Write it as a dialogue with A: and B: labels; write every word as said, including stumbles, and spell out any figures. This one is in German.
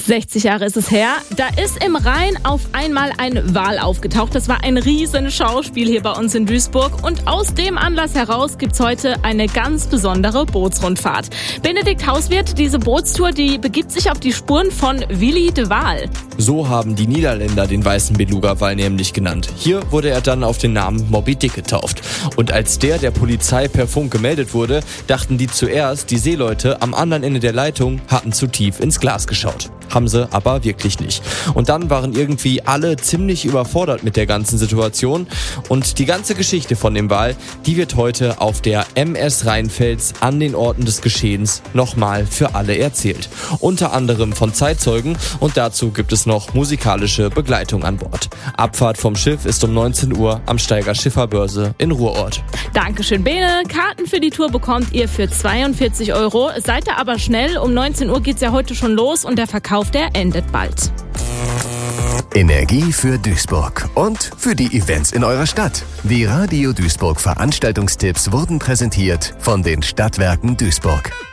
A: sechzig Jahre ist es her, da ist im Rhein auf einmal ein Wal aufgetaucht. Das war ein riesen Schauspiel hier bei uns in Duisburg und aus dem Anlass heraus gibt's heute eine ganz besondere Bootsrundfahrt. Benedikt Hauswirt, diese Bootstour, die begibt sich auf die Spuren von Willi de Waal.
B: So haben die Niederländer den weißen Beluga-Wal nämlich genannt. Hier wurde er dann auf den Namen Moby Dick getauft. Und als der der Polizei per Funk gemeldet wurde, dachten die zuerst, die Seeleute am anderen Ende der Leitung hatten zu tief ins Glas geschaut. Haben sie aber wirklich nicht. Und dann waren irgendwie alle ziemlich überfordert mit der ganzen Situation. Und die ganze Geschichte von dem Wal, die wird heute auf der M S Rheinfels an den Orten des Geschehens nochmal für alle erzählt. Unter anderem von Zeitzeugen und dazu gibt es noch musikalische Begleitung an Bord. Abfahrt vom Schiff ist um neunzehn Uhr am Steiger Schifferbörse in Ruhrort.
A: Dankeschön, Bene. Karten für die Tour bekommt ihr für zweiundvierzig Euro. Seid ihr aber schnell, um neunzehn Uhr geht's ja heute schon los und der Verkauf, der endet bald.
C: Energie für Duisburg und für die Events in eurer Stadt. Die Radio Duisburg Veranstaltungstipps wurden präsentiert von den Stadtwerken Duisburg.